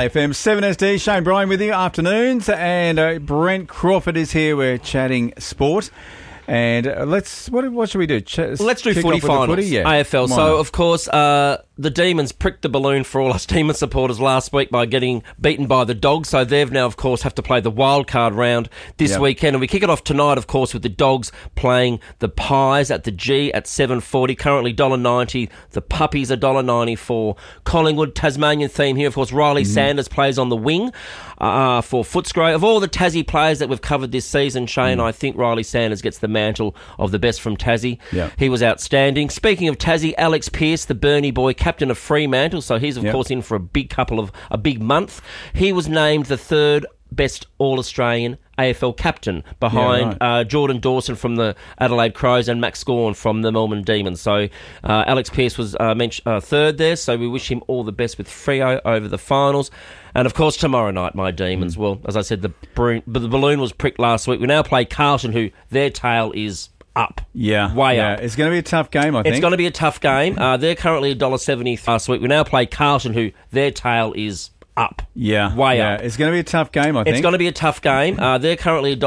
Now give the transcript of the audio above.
FM 7SD. Shane Bryan with you. Afternoons. And Brent Crawford is here. We're chatting sport. And what should we do? Let's do footy finals. Yeah. AFL. So, of course, the Demons pricked the balloon for all us Demon supporters last week by getting beaten by the Dogs. So they've now, of course, have to play the wildcard round this weekend. And we kick it off tonight, of course, with the Dogs playing the Pies at the G at 7:40. Currently $1.90. The Puppies $1.94. Collingwood, Tasmanian theme here. Of course, Riley Sanders plays on the wing for Footscray. Of all the Tassie players that we've covered this season, Shane, I think Riley Sanders gets the mantle of the best from Tassie. Yeah. He was outstanding. Speaking of Tassie, Alex Pearce, the Burnie boy, captain of Fremantle, so he's of course in for a big month. He was named the third best All-Australian AFL captain behind Jordan Dawson from the Adelaide Crows and Max Gawn from the Melbourne Demons. So Alex Pearce was third there, so we wish him all the best with Freo over the finals. And of course tomorrow night, my Demons, well, as I said, the balloon was pricked last week. We now play Carlton, who their tail is up. Way up. It's going to be a tough game, I think. It's going to be a tough game. They're currently $1.70 last week. We now play Carlton, who their tail is up. Way up. It's going to be a tough game, I think. It's going to be a tough game. They're currently